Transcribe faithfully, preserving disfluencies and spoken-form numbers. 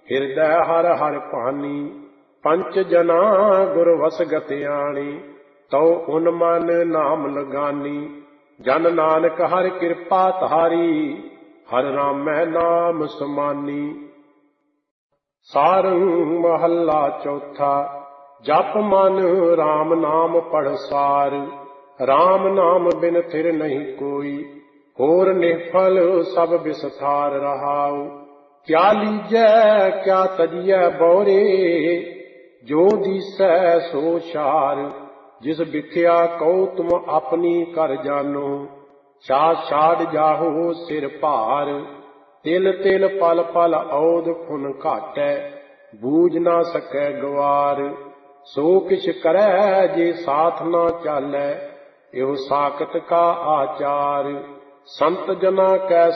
ਹਿਰਦੈ ਹਰ ਹਰ ਭਾਨੀ। ਪੰਚ ਜਨਾ ਗੁਰ ਵਸਗਤ ਆਣੀ, ਤਉ ਉਨ ਮਨ ਨਾਮ ਲਗਾਨੀ। ਜਨ ਨਾਨਕ ਹਰ ਕਿਰਪਾ ਧਾਰੀ, ਹਰ ਰਾਮੈ ਨਾਮ ਸਮਾਨੀ। ਸਾਰੰਗ ਮਹੱਲਾ ਚੌਥਾ। ਜਪ ਮਨ ਰਾਮ ਨਾਮ ਪੜਸਾਰ, ਰਾਮ ਨਾਮ ਬਿਨ ਥਿਰ ਨਹੀਂ ਕੋਈ। ਹੋਰ ਨਿਫਲ ਸਭ ਵਿਸਥਾਰ ਰਹਾਉ, ਕਿਆ ਲੀਜੈ ਕਿਆ ਤਜੀਐ ਬਉਰੇ। ਜੋ ਦੀਸੈ ਸੋ ਸ਼ਾਰ, ਜਿਸ ਵਿਖਿਆ ਕਉ ਤੁਮ ਆਪਣੀ ਕਰ ਜਾਨੋ। ਛਾੜ ਛਾੜ ਜਾਹੋ ਸਿਰ ਭਾਰ, ਤਿਲ ਤਿਲ ਪਲ ਪਲ ਔਦ ਖੁਨ ਘਾਟੈ। ਬੂਝ ਨਾ ਸਕੈ ਗਵਾਰ, ਸੋ ਕਿਛ ਕਰੈ ਜੇ ਸਾਥ ਨਾ ਚਾਲੈ। ਇਹੋ ਸਾਖਤ ਕਾ ਆਚਾਰ, ਸੰਤ ਜਨਾ ਕੈ